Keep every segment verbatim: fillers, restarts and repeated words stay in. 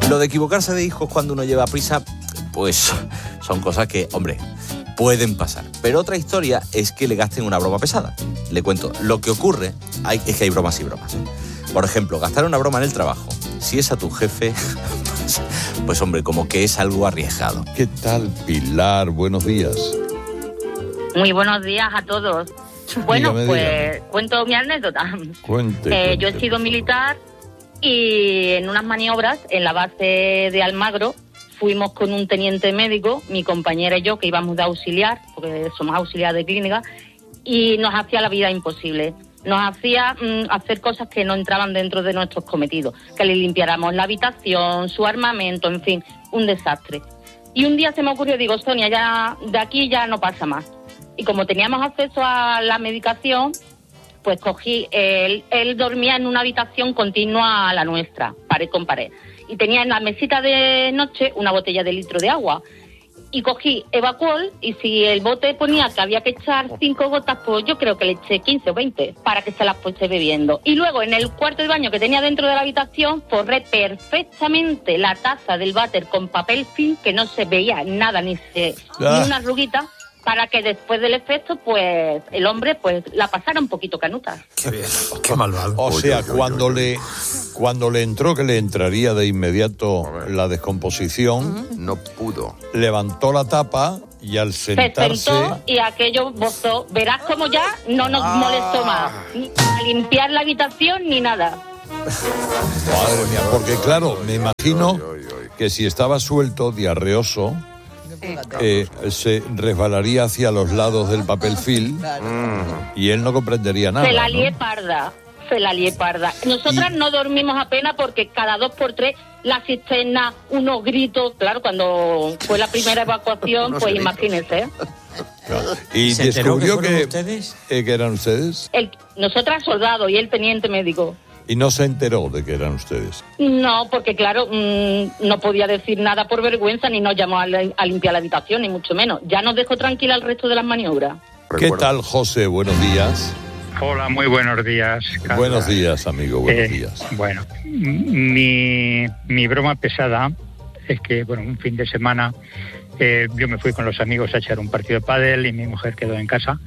Lo de equivocarse de hijos cuando uno lleva prisa, pues son cosas que, hombre, pueden pasar. Pero otra historia es que le gasten una broma pesada. Le cuento, lo que ocurre hay, es que hay bromas y bromas, ¿eh? Por ejemplo, gastar una broma en el trabajo, si es a tu jefe, pues, pues hombre, como que es algo arriesgado. ¿Qué tal, Pilar? Buenos días. Muy buenos días a todos. Bueno, dígame, pues dígame. cuento mi anécdota. Cuente, Eh, cuente. yo he sido militar y en unas maniobras en la base de Almagro fuimos con un teniente médico, mi compañera y yo, que íbamos de auxiliar, porque somos auxiliar de clínica, y nos hacía la vida imposible. Nos hacía mm, hacer cosas que no entraban dentro de nuestros cometidos, que le limpiáramos la habitación, su armamento, en fin, un desastre. Y un día se me ocurrió, digo, Sonia, ya de aquí ya no pasa más. Y como teníamos acceso a la medicación, pues cogí, él, él dormía en una habitación continua a la nuestra, pared con pared. Y tenía en la mesita de noche una botella de litro de agua. Y cogí Evacuol y si el bote ponía que había que echar cinco gotas, pues yo creo que le eché quince o veinte para que se las fuese bebiendo. Y luego en el cuarto de baño que tenía dentro de la habitación forré perfectamente la taza del váter con papel film, que no se veía nada, ni, se, Ah. ni una arruguita, para que después del efecto, pues el hombre pues la pasara un poquito canuta. Qué bien, qué malvado. O sea, Oye, oye, cuando oye, le cuando le entró que le entraría de inmediato la descomposición, no pudo. levantó la tapa y al Se sentarse... sentó y aquello bozó. Verás como ya no nos molestó más. Ni a limpiar la habitación ni nada. Madre mía, porque claro, me imagino Oye, oye, oye. que si estaba suelto, diarreoso, eh, se resbalaría hacia los lados del papel film y él no comprendería nada. Se la ¿no? lié parda. Se la lié parda. Nosotras no dormimos apenas porque cada dos por tres la cisterna, unos gritos. Claro, cuando fue la primera evacuación, Unos pues gritos. imagínense. Y ¿Se enteró que descubrió fueron que, ustedes? eh, que eran ustedes El, nosotras soldado y el teniente médico. y no se enteró de que eran ustedes. No, porque claro, mmm, no podía decir nada por vergüenza, ni nos llamó a, la- a limpiar la habitación, ni mucho menos. Ya nos dejó tranquila el resto de las maniobras. ¿Qué Recuerdo. tal, José? Buenos días. Hola, muy buenos días, Carla. Buenos días, amigo, buenos Eh, días. Bueno, mi, mi broma pesada es que, bueno, un fin de semana eh, yo me fui con los amigos a echar un partido de pádel y mi mujer quedó en casa.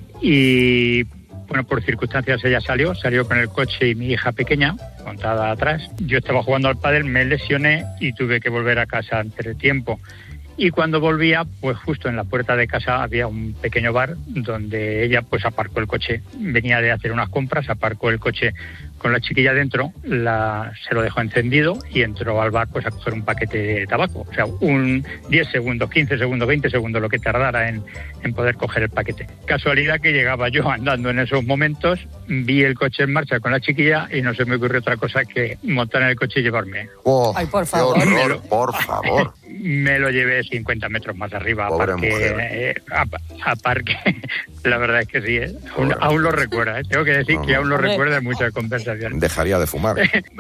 Y, bueno, por circunstancias ella salió, salió con el coche y mi hija pequeña, montada atrás. Yo estaba jugando al pádel, me lesioné y tuve que volver a casa antes de tiempo. Y cuando volvía, pues justo en la puerta de casa había un pequeño bar donde ella pues aparcó el coche. Venía de hacer unas compras, aparcó el coche con la chiquilla dentro, la, se lo dejó encendido y entró al bar pues a coger un paquete de tabaco. O sea, un diez segundos, quince segundos, veinte segundos, lo que tardara en, en poder coger el paquete. Casualidad que llegaba yo andando en esos momentos, vi el coche en marcha con la chiquilla y no se me ocurrió otra cosa que montar en el coche y llevarme. Oh, Ay, por qué favor. horror, por favor. Me lo llevé cincuenta metros más arriba, Pobre a parque, mujer. eh, a, a parque. La verdad es que sí, ¿eh? aún, aún lo recuerda. ¿eh? Tengo que decir que aún lo Hombre. recuerda en muchas conversaciones. Dejaría de fumar.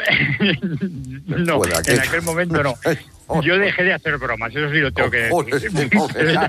No, Después de aquello. en aquel momento no. Yo dejé de hacer bromas, eso sí lo tengo que Joder, decir. no veas.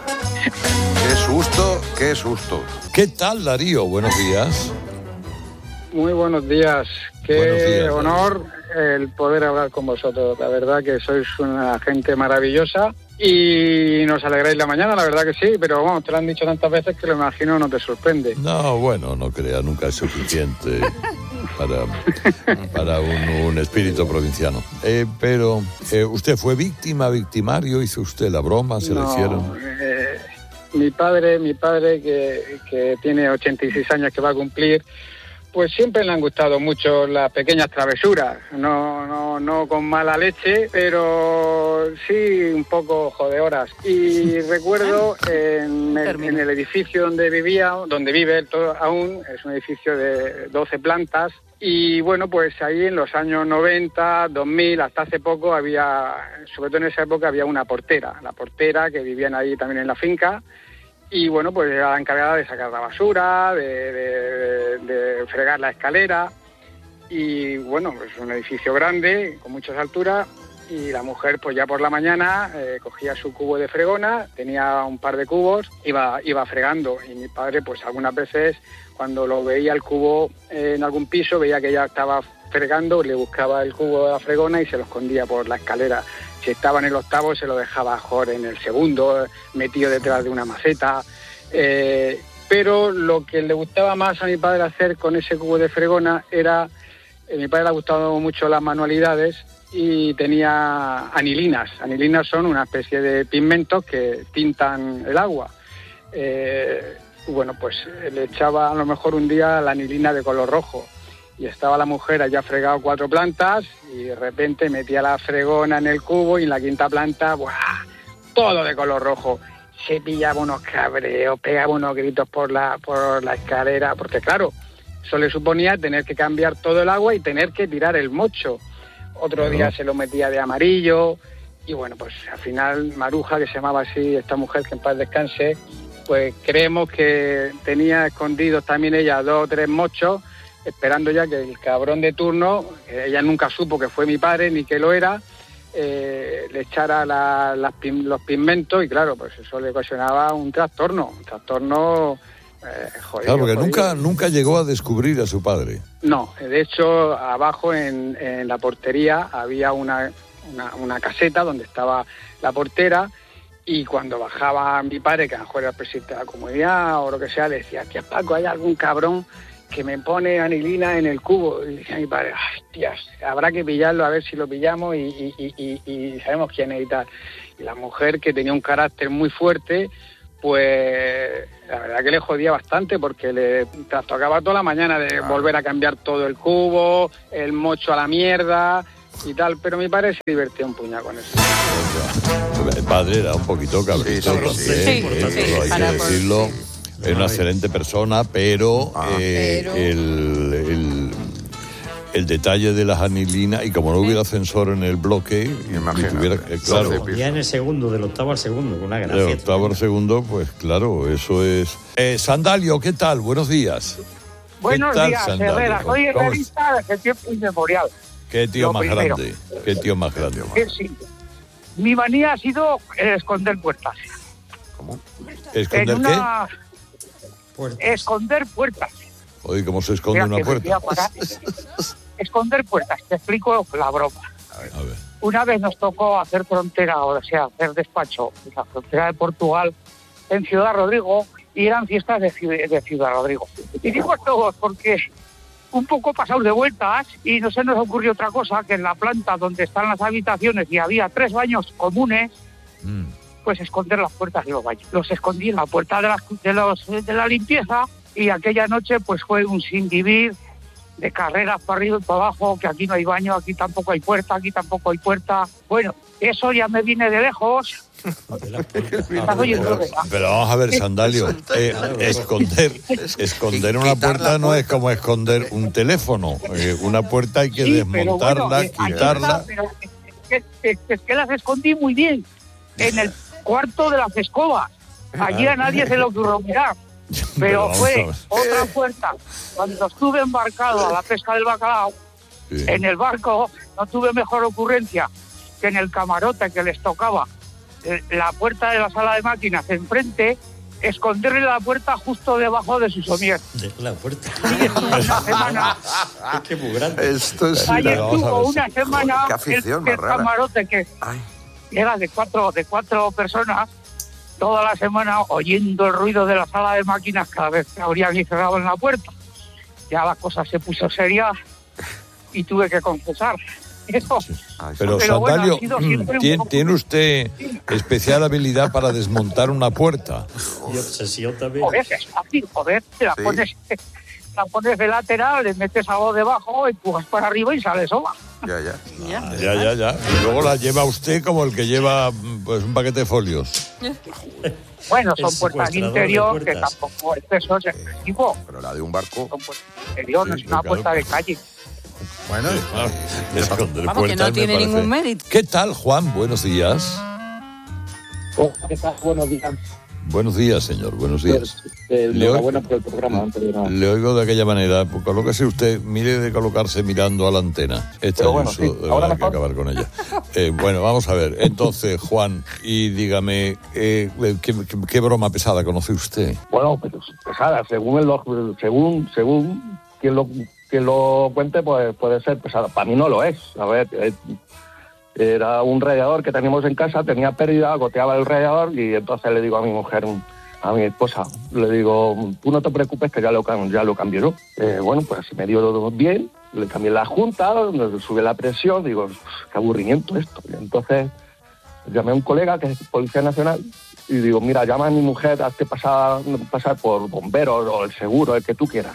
Qué susto, qué susto. ¿Qué tal, Darío? Buenos días. Muy buenos días. Qué Buenos días, honor el poder hablar con vosotros. La verdad que sois una gente maravillosa y nos alegráis la mañana, la verdad que sí, pero vamos, te lo han dicho tantas veces que lo imagino no te sorprende. No, bueno, no crea, nunca es suficiente para, para un, un espíritu provinciano. Eh, pero, eh, ¿usted fue víctima, victimario? ¿Hizo usted la broma? ¿Se No, le hicieron? eh, mi padre, mi padre que, que tiene ochenta y seis años que va a cumplir, pues siempre le han gustado mucho las pequeñas travesuras, no, no, no con mala leche, pero sí un poco jodedoras. Y recuerdo en el, en el edificio donde vivía, donde vive él todo, aún, es un edificio de doce plantas, y bueno, pues ahí en los años noventa, dos mil, hasta hace poco había, sobre todo en esa época había una portera, la portera que vivían ahí también en la finca. Y bueno, pues era la encargada de sacar la basura, de, de, de fregar la escalera. Y bueno, pues un edificio grande, con muchas alturas. Y la mujer, pues ya por la mañana, eh, cogía su cubo de fregona, tenía un par de cubos, iba, iba fregando. Y mi padre, pues algunas veces, cuando lo veía el cubo eh, en algún piso, veía que ya estaba fregando, le buscaba el cubo de la fregona y se lo escondía por la escalera. Si estaba en el octavo, se lo dejaba jugar en el segundo, metido detrás de una maceta. Eh, pero lo que le gustaba más a mi padre hacer con ese cubo de fregona era... A mi padre le gustaban mucho las manualidades y tenía anilinas. Anilinas son una especie de pigmentos que tintan el agua. Eh, bueno, pues le echaba a lo mejor un día la anilina de color rojo y estaba la mujer allá fregado cuatro plantas y de repente metía la fregona en el cubo y en la quinta planta, ¡buah!, todo de color rojo. Se pillaba unos cabreos, pegaba unos gritos por la, por la escalera, porque claro, eso le suponía tener que cambiar todo el agua y tener que tirar el mocho. Otro día se lo metía de amarillo y bueno, pues al final Maruja, que se llamaba así esta mujer, que en paz descanse, pues creemos que tenía escondidos también ella dos o tres mochos, esperando ya que el cabrón de turno, que ella nunca supo que fue mi padre ni que lo era, eh, le echara la, las, los pigmentos y claro, pues eso le ocasionaba un trastorno, un trastorno... Eh, jodido, claro, porque jodido. nunca nunca llegó a descubrir a su padre. No, de hecho, abajo en, en la portería había una, una, una caseta donde estaba la portera y cuando bajaba mi padre, que a lo mejor era el presidente de la comunidad o lo que sea, le decía, tía Paco, hay algún cabrón que me pone anilina en el cubo. Y decía mi padre, ay, tías, habrá que pillarlo, a ver si lo pillamos y, y, y, y, y sabemos quién es y tal. Y la mujer, que tenía un carácter muy fuerte, pues la verdad que le jodía bastante porque le trastocaba toda la mañana de volver a cambiar todo el cubo, el mocho a la mierda y tal, pero mi padre se divertía un puñado con eso. El padre era un poquito cabrito, Sí, también, sí, eh, sí, eso hay para que por- decirlo. sí. Es una excelente persona, pero, Ah. eh, Pero- El, el, el detalle de las anilinas, y como no hubiera ascensor en el bloque, y Imagínate. tuviera, eh, claro, doce Ya en el segundo, del octavo al segundo, con una de gracia. octavo al segundo, pues claro, eso es. Eh, Sandalio, ¿qué tal? Buenos días. Buenos ¿Qué tal, días, Sandalio? Herrera. Soy ¿Cómo herrerista desde tiempo inmemorial. ¿Qué tío Lo más primero. grande? ¿Qué tío más grande? Es simple. Mi manía ha sido eh, esconder puertas. ¿Esconder en una... Puertas. Esconder puertas. qué? Oye, ¿cómo se esconde Mira, una que me puerta? voy a parar. Esconder puertas. Te explico la broma. A ver. Una vez nos tocó hacer frontera, o sea, hacer despacho en la frontera de Portugal, en Ciudad Rodrigo, y eran fiestas de, Ciu- de Ciudad Rodrigo. Y digo todos porque un poco pasados de vueltas y no se nos ocurrió otra cosa que en la planta donde están las habitaciones y había tres baños comunes, Mm. pues esconder las puertas de los baños. Los escondí en la puerta de la, de los, de la limpieza y aquella noche pues fue un sin vivir de carreras para arriba y para abajo, que aquí no hay baño, aquí tampoco hay puerta, aquí tampoco hay puerta. Bueno, eso ya me viene de lejos. De la puerta. Estás oyendo, Pero, ¿verdad? pero vamos a ver, Sandalio, eh, esconder, esconder una Quitar puerta la no es como esconder un teléfono. Eh, una puerta hay que Sí, pero desmontarla, bueno, eh, ahí quitarla. está, pero es que, es que- es que las escondí muy bien en el cuarto de las escobas. Allí a nadie se le ocurrió mirar. Pero vamos a fue ver. otra puerta. Cuando estuve embarcado a la pesca del bacalao, Sí. en el barco no tuve mejor ocurrencia que en el camarote que les tocaba eh, la puerta de la sala de máquinas enfrente, esconderle la puerta justo debajo de su somier. De la puerta. Y estuvo una semana, Es que muy grande. Esto es... ahí pero vamos a estuvo ver. una semana Qué el, afición el más rara. camarote que Ay, era de cuatro, de cuatro personas, toda la semana oyendo el ruido de la sala de máquinas cada vez que abrían y cerraban la puerta. Ya la cosa se puso seria y tuve que confesar. Eso, ay, Pero, Pero bueno, Sandalio, ha sido siempre un ¿tiene, poco- tiene usted especial habilidad para desmontar una puerta? Y obsesión también. joder, es fácil, joder, te la Sí. pones, la pones de lateral, le metes algo debajo, empujas para arriba y sale sola. ya, ya. Ah, ya, ya, ya. Y luego la lleva usted como el que lleva pues un paquete de folios. Bueno, El son puertas de secuestrador de interior, que puertas. tampoco el peso es excesivo. Pero la de un barco... Son puertas de interior, no Sí, es una claro. puerta de calle. Bueno, Ah, esconder Vamos, que puertas no me tiene parece. ningún mérito. ¿Qué tal, Juan? Buenos días. ¿Qué tal? Buenos días. Buenos días, señor. Buenos días. Eh, Le enhorabuena oigo- por el programa. Antes de nada. Le oigo de aquella manera. Pues colóquese usted, mire de colocarse mirando a la antena. Esta Pero bueno, Ayuso, sí. de Ahora verdad que mejor. acabar con ella. Eh, bueno, vamos a ver. Entonces, Juan, y dígame, eh, ¿qué, qué, qué broma pesada conoce usted? Bueno, pero pesada, según el según según quien lo quien lo cuente pues puede ser pesado. Para mí no lo es. A ver, eh, era un radiador que teníamos en casa, tenía pérdida, goteaba el radiador y entonces le digo a mi mujer, a mi esposa, le digo, tú no te preocupes que ya lo, ya lo cambié yo. Eh, bueno, pues me dio bien, le cambié la junta, le subí la presión, digo, qué aburrimiento esto. Y entonces llamé a un colega que es Policía Nacional y digo, mira, llama a mi mujer, hazte pasar, pasar por bomberos o el seguro, el que tú quieras.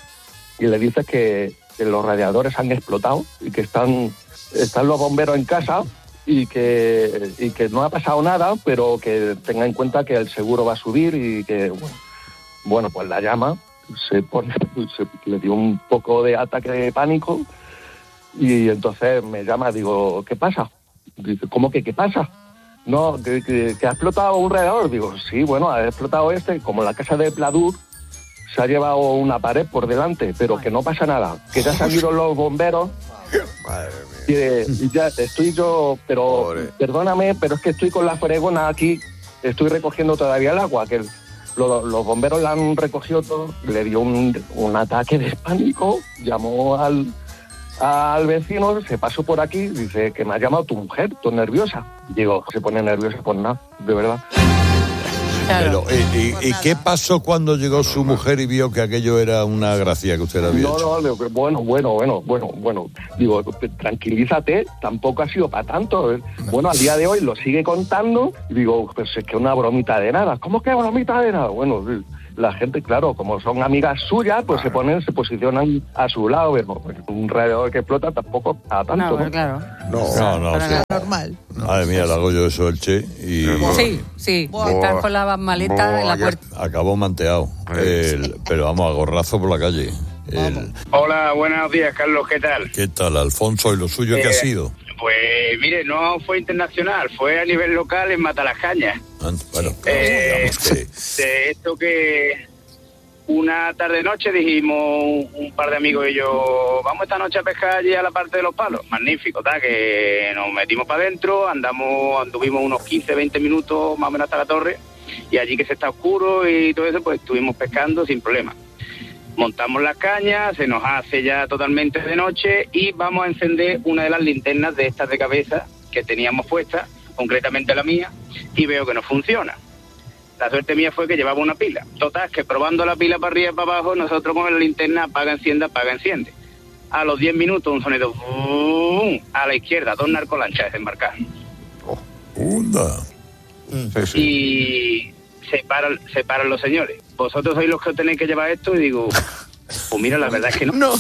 Y le dices que, que los radiadores han explotado y que están, están los bomberos en casa y que, y que no ha pasado nada, pero que tenga en cuenta que el seguro va a subir y que, bueno, bueno pues la llama, se pone, se, le dio un poco de ataque de pánico y entonces me llama, digo, ¿qué pasa? Dice, ¿cómo que qué pasa? No, que, que, que ha explotado un radiador. Digo, sí, bueno, ha explotado este, como en la casa de Pladur, se ha llevado una pared por delante, pero que no pasa nada, que ya salieron los bomberos. Madre mía. Y, y ya estoy yo, pero Pobre. perdóname, pero es que estoy con la fregona aquí, estoy recogiendo todavía el agua, que el, lo, los bomberos la han recogido todo, le dio un, un ataque de pánico, llamó al... al vecino, se pasó por aquí, dice que me ha llamado tu mujer, tú nerviosa. Digo, se pone nerviosa por nada, de verdad. Claro. Pero, ¿y, y, ¿y qué pasó cuando llegó su mujer y vio que aquello era una gracia que usted había no, hecho? No, no, bueno, bueno, bueno, bueno, bueno. Digo, tranquilízate, tampoco ha sido para tanto. Bueno, al día de hoy lo sigue contando y digo, pues es que una bromita de nada. ¿Cómo que bromita de nada? Bueno, la gente, claro, como son amigas suyas, pues se ponen, se posicionan a su lado. Pero un radiador que explota tampoco a tanto. No, ¿no? claro. No, no, no. Para Sí. normal. Madre mía, le hago yo eso, Elche. Y Sí, sí. Están con la maleta en la puerta. acabó manteado. El, pero vamos, a gorrazo por la calle. El, Hola, buenos días, Carlos, ¿qué tal? ¿Qué tal, Alfonso? ¿Y lo suyo Eh, qué ha sido? Pues mire, no fue internacional, fue a nivel local en Matalascañas. Ah, Bueno, Eh, digamos que... De esto que una tarde-noche dijimos un par de amigos y yo, vamos esta noche a pescar allí a la parte de los palos. Magnífico, tal, que nos metimos para adentro, andamos, anduvimos unos quince, veinte minutos más o menos hasta la torre, y allí que se está oscuro y todo eso, pues estuvimos pescando sin problema. Montamos las cañas, se nos hace ya totalmente de noche y vamos a encender una de las linternas de estas de cabeza que teníamos puestas, concretamente la mía, y veo que no funciona. La suerte mía fue que llevaba una pila. Total, que probando la pila para arriba y para abajo, nosotros con la linterna apaga, enciende, apaga, enciende. A los diez minutos un sonido ¡bum! A la izquierda, dos narcolanchas desembarcadas. Oh, ¡Unda! Sí, sí. Y se paran, se paran los señores. Vosotros sois los que tenéis que llevar esto y digo, pues mira, la verdad es que no. No.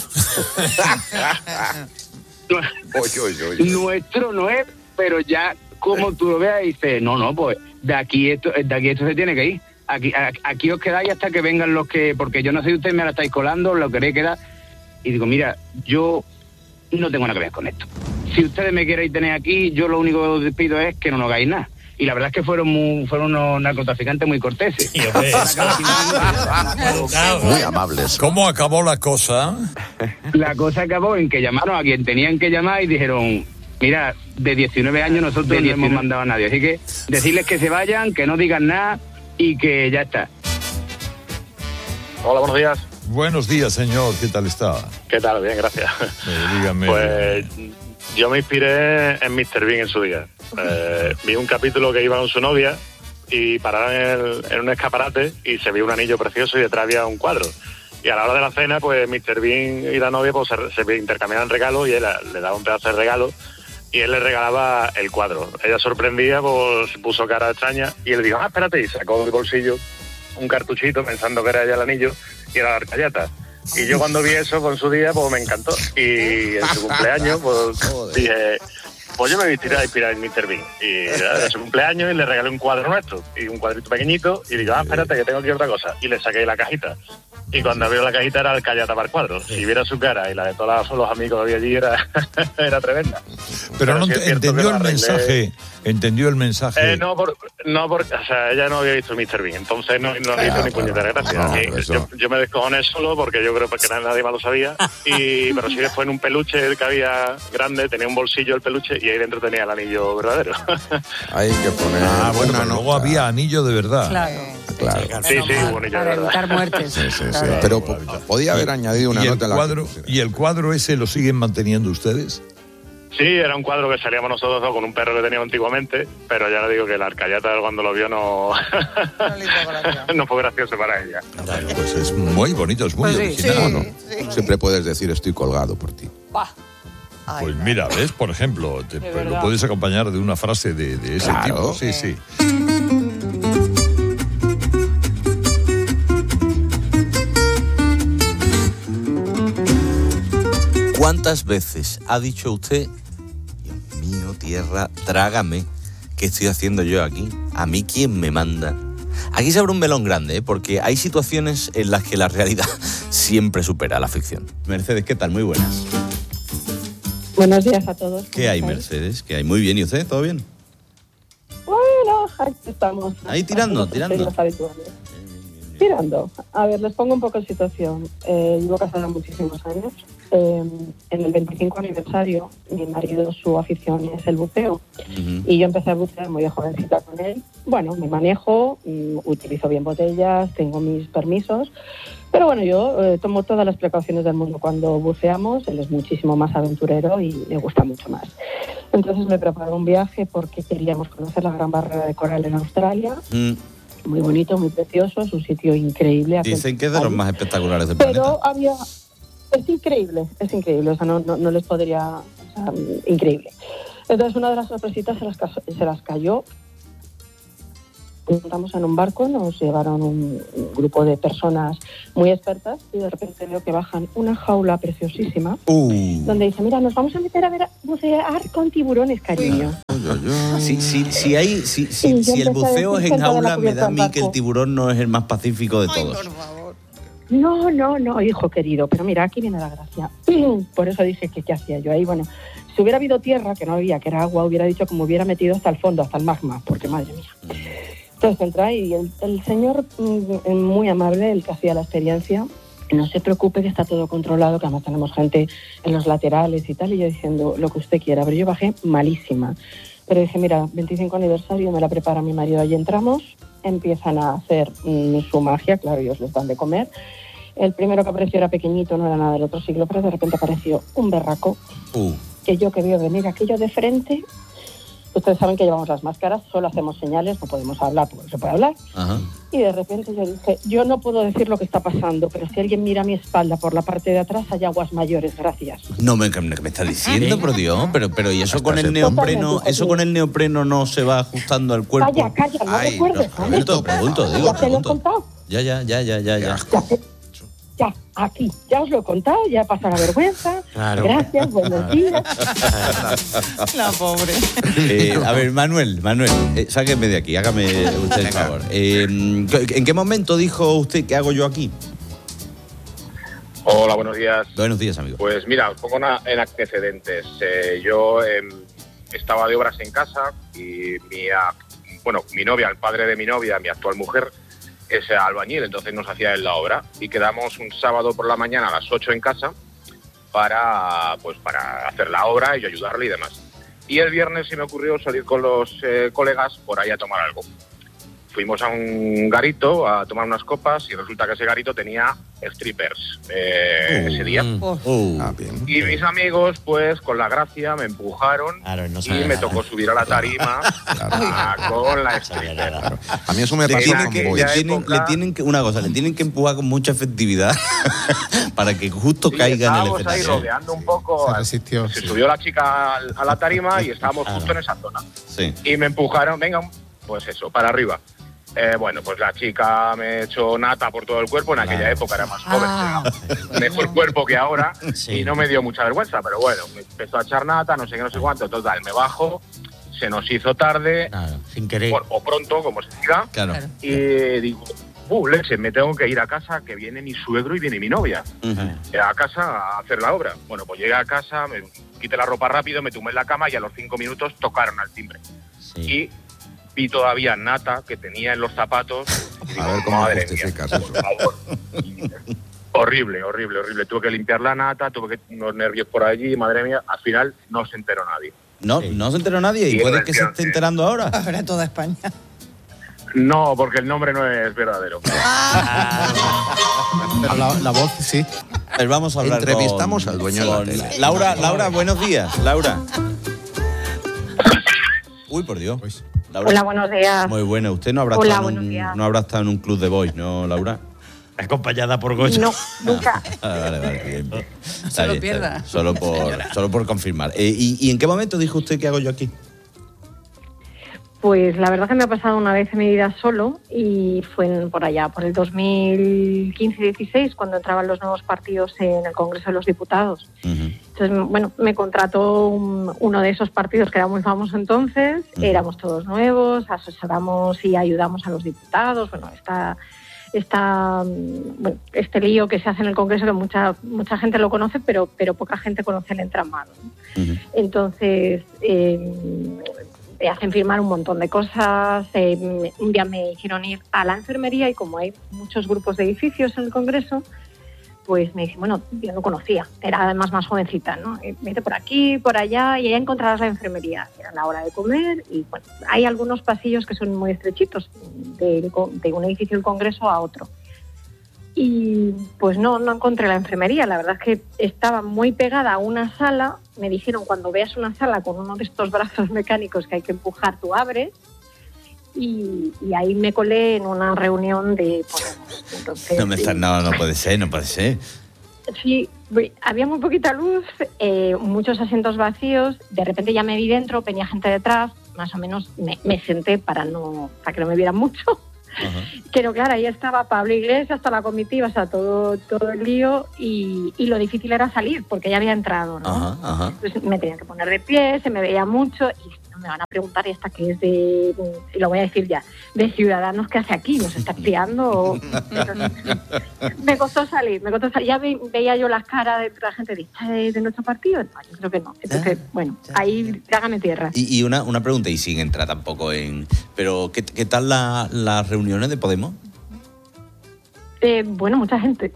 Oye, oye, oye. Nuestro no es, pero ya como tú lo veas dices, no, no, pues de aquí esto, de aquí esto se tiene que ir. Aquí, a, aquí os quedáis hasta que vengan los que, porque yo no sé si ustedes me la estáis colando, lo queréis quedar. Y digo, mira, yo no tengo nada que ver con esto. Si ustedes me queréis tener aquí, yo lo único que os pido es que no nos hagáis nada. Y la verdad es que fueron muy, fueron unos narcotraficantes muy corteses. Muy amables. ¿Cómo acabó la cosa? La cosa acabó en que llamaron a quien tenían que llamar y dijeron, mira, de diecinueve años nosotros no hemos mandado a nadie, así que decirles que se vayan, que no digan nada y que ya está. Hola, buenos días. Buenos días, señor. ¿Qué tal está? ¿Qué tal? Bien, gracias. Eh, dígame. Pues yo me inspiré en míster Bean en su día. Eh, vi un capítulo que iba con su novia y pararon en, el, en un escaparate y se vio un anillo precioso y detrás había un cuadro. Y a la hora de la cena, pues míster Bean y la novia pues, se, se intercambiaban regalos y él le daba un pedazo de regalo y él le regalaba el cuadro. Ella sorprendida, pues puso cara extraña y él dijo, ah, espérate, y sacó del bolsillo un cartuchito pensando que era ella el anillo y era la arcallata. Y yo cuando vi eso con su día, pues me encantó. Y en su cumpleaños, pues dije, pues yo me vestiré a inspirar en míster Bean. Y era su cumpleaños y le regalé un cuadro nuestro, y un cuadrito pequeñito, y digo, ah, espérate, que tengo aquí otra cosa. Y le saqué la cajita. Y cuando abrió la cajita era el callata para el cuadro. Si viera su cara y la de todos los amigos que había allí, era, era tremenda. Pero, Pero no sí te, es cierto entendió que el lo arreglé. mensaje. Entendió el mensaje. Eh, no, por, No, porque, o sea, ella no había visto mister Bean, entonces no, no le hizo ni puñetera gracia. No, Y eso. yo, yo me descojoné solo porque yo creo que nadie más lo sabía. Y, pero sí después en un peluche que había grande, tenía un bolsillo el peluche y ahí dentro tenía el anillo verdadero. Hay que poner. Ah, bueno, una pero luego nota. había anillo de verdad. Claro. Claro. Sí, sí, hubo anillo de Para verdad. evitar muertes. Sí, sí, sí. Claro. Pero po- podía haber añadido una ¿Y el, nota en la cuadro, ¿Y el cuadro ese lo siguen manteniendo ustedes? Sí, era un cuadro que salíamos nosotros dos con un perro que teníamos antiguamente, pero ya le digo que la arcayata cuando lo vio no, no fue gracioso para ella. Bueno, pues es muy bonito, es muy Pues sí, original. sí. No, siempre puedes decir estoy colgado por ti. Buah. Ay, Pues mira, ¿ves? Por ejemplo, te- De pues lo verdad. puedes acompañar de una frase de, de ese Claro. tipo. Sí, sí. ¿Cuántas veces ha dicho usted, Dios mío, tierra, trágame, qué estoy haciendo yo aquí? ¿A mí quién me manda? Aquí se abre un melón grande, ¿eh? Porque hay situaciones en las que la realidad siempre supera a la ficción. Mercedes, ¿qué tal? Muy buenas. Buenos días a todos. ¿Qué hay, ¿Cómo Mercedes? ¿Qué hay? Muy bien, ¿y usted? ¿Todo bien? estáis? Bueno, aquí estamos. Ahí tirando, Haciendo tirando. los habituales. Tirando. A ver, les pongo un poco en situación. Eh, llevo casada muchísimos años. Eh, en el veinticinco aniversario, mi marido, su afición es el buceo. Ujú. Y yo empecé a bucear muy de jovencita con él. Bueno, me manejo, mm, utilizo bien botellas, tengo mis permisos. Pero bueno, yo eh, tomo todas las precauciones del mundo cuando buceamos. Él es muchísimo más aventurero y me gusta mucho más. Entonces me preparó un viaje porque queríamos conocer la Gran Barrera de Coral en Australia. Mm, Muy bonito, muy precioso, es un sitio increíble. Dicen que es de los más espectaculares del Pero planeta. había... Es increíble, es increíble, o sea, no, no, no les podría... O sea, increíble. Entonces una de las sorpresitas se las, caso- se las cayó. Montamos en un barco, nos llevaron un, un grupo de personas muy expertas y de repente veo que bajan una jaula preciosísima Uh. donde dice, mira, nos vamos a meter a ver a bucear con tiburones, cariño. Si, si, si, hay, si, si, Sí, yo si el empecé a buceo es decir en sentada en la jaula, me da a cubierta mí del que el barco. tiburón no es el más pacífico de todos. No, no, no, hijo querido, pero mira, aquí viene la gracia. Por eso dije que qué hacía yo ahí. Bueno, si hubiera habido tierra, que no había, que era agua, hubiera dicho que me hubiera metido hasta el fondo, hasta el magma, porque madre mía. Entonces entra y el, el señor mm, muy amable, el que hacía la experiencia, no se preocupe que está todo controlado, que además tenemos gente en los laterales y tal, y yo diciendo lo que usted quiera, pero yo bajé malísima. Pero dije, mira, veinticinco aniversario, me la prepara mi marido, allí entramos, empiezan a hacer mm, su magia, claro, ellos les dan de comer. El primero que apareció era pequeñito, no era nada del otro siglo, pero de repente apareció un berraco, Uh. que yo que veo venir aquello de frente. Ustedes saben que llevamos las máscaras, solo hacemos señales, no podemos hablar porque no se puede hablar. Ajá. Y de repente yo dije, yo no puedo decir lo que está pasando, pero si alguien mira a mi espalda por la parte de atrás, hay aguas mayores, gracias. No me, me, me estás diciendo, por Dios, pero, pero y eso Hasta con el se- neopreno, Totalmente, eso sí. con el neopreno no se va ajustando al cuerpo. Calla, calla, no Ay, recuerdes. no, ¿vale? Pregunto, pregunto, digo, Ya te lo he pregunto. contado. Ya, ya, ya, ya, ya, ya. Ya, te- ya, aquí, ya os lo he contado, ya pasa la vergüenza. Claro. Gracias, buenos días. La pobre. Eh, a ver, Manuel, Manuel, eh, sáqueme de aquí, hágame usted el favor. Eh, ¿En qué momento dijo usted qué hago yo aquí? Hola, buenos días. Buenos días, amigo. Pues mira, os pongo una- en antecedentes. Eh, yo em, estaba de obras en casa y mi, a- bueno, mi novia, el padre de mi novia, mi actual mujer, es albañil, entonces nos hacía él la obra. Y quedamos un sábado por la mañana a las ocho en casa para, pues, para hacer la obra y yo ayudarle y demás. Y el viernes se me ocurrió salir con los eh, colegas por ahí a tomar algo. Fuimos a un garito a tomar unas copas y resulta que ese garito tenía strippers eh, Uh, ese día. Uh. Ah, bien. Y mis amigos, pues, con la gracia, me empujaron Claro, no y sabe me nada. tocó subir a la tarima a- con la stripper. A mí eso me Le pasó tienen, con que, Boys. le, tienen, le tienen que, una cosa, le tienen que empujar con mucha efectividad para que justo Sí, caiga en el estábamos ahí escenario. rodeando un poco. Se resistió. Se sí. subió la chica al- a la tarima y estábamos justo en esa zona. Sí. Y me empujaron, venga, pues eso, para arriba. Eh, bueno, pues la chica me echó nata por todo el cuerpo. En aquella época era más joven, Ah, tenía mejor cuerpo que ahora. Sí. Y no me dio mucha vergüenza, pero bueno, me empezó a echar nata, no sé qué, no sé cuánto. Total, me bajo, se nos hizo tarde, Nada, sin querer. o, o pronto, como se diga. Claro. Claro. Y digo, uh, leche, me tengo que ir a casa, que viene mi suegro y viene mi novia. Ujú. A casa a hacer la obra. Bueno, pues llegué a casa, me quité la ropa rápido, me tumbé en la cama y a los cinco minutos tocaron al timbre. Sí. Y vi todavía nata que tenía en los zapatos. Y digo, A ver cómo madre justificas mía, eso. por favor. Horrible, horrible, horrible. Tuve que limpiar la nata, tuve que unos nervios por allí, madre mía. Al final no se enteró nadie. No, no se enteró nadie y Sí, puede que se versión, esté sí. enterando ahora. Ahora toda España. No, porque el nombre no es verdadero. La, la voz, sí. Pues vamos a hablar Entrevistamos con- al dueño de la con tele. Laura, Laura, buenos días, Laura. Uy, por Dios. Laura. Hola, buenos días. Muy buena. Usted no habrá, Hola, estado en buenos un, días. no habrá estado en un club de boys, ¿no, Laura? Acompañada por Goya. No, nunca. Ah, vale, vale, bien, bien. Está Se lo bien, está pierda. bien. Solo por, solo por confirmar. Eh, y, ¿Y en qué momento dijo usted qué hago yo aquí? Pues la verdad que me ha pasado una vez en mi vida solo y fue en- por allá, por el dos mil quince dieciséis, cuando entraban los nuevos partidos en el Congreso de los Diputados. Entonces, bueno, me contrató un- uno de esos partidos que era muy famoso entonces, éramos todos nuevos, asesoramos y ayudamos a los diputados, bueno, esta, esta, mm, bueno, este lío que se hace en el Congreso que mucha mucha gente lo conoce, pero, pero poca gente conoce el entramado, ¿no? Entonces, eh, me hacen firmar un montón de cosas. Eh, un día me hicieron ir a la enfermería y como hay muchos grupos de edificios en el Congreso, pues me dicen, bueno, yo no conocía, era además más jovencita, ¿no? Y vete por aquí, por allá, y ya encontrarás la enfermería. Era la hora de comer y, bueno, hay algunos pasillos que son muy estrechitos, de, de un edificio del Congreso a otro. Y pues no, no encontré la enfermería. La verdad es que estaba muy pegada a una sala. Me dijeron, cuando veas una sala con uno de estos brazos mecánicos que hay que empujar, tú abres. Y, y ahí me colé en una reunión de Podemos. Entonces, No, me está, no, no puede ser, no puede ser. sí, vi- había muy poquita luz, eh, muchos asientos vacíos. De repente ya me vi dentro, venía gente detrás. Más o menos me, me senté para, no, para que no me vieran mucho. Pero claro, ahí estaba Pablo Iglesias, hasta la comitiva, o sea, todo, todo el lío y, y lo difícil era salir porque ya había entrado, ¿no? Ajá, ajá. Entonces me tenía que poner de pie, se me veía mucho y no me van a preguntar, ¿y esta que es de, y lo voy a decir ya, de Ciudadanos, qué hace aquí? ¿Nos está espiando? O- Entonces, me costó salir, me costó salir. Ya ve- veía yo las caras de la gente de, "¿Esta es de nuestro partido?". No, yo creo que no. Entonces, bueno, ahí trágame tierra. Y, y una, una pregunta, y sin entrar tampoco en... Pero, ¿qué, qué tal la- las reuniones de Podemos? Eh, bueno, mucha gente.